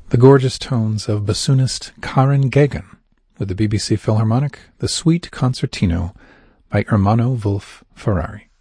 The gorgeous tones of bassoonist Karen Geoghegan with the BBC Philharmonic, the Suite Concertino by Ermanno Wolf Ferrari.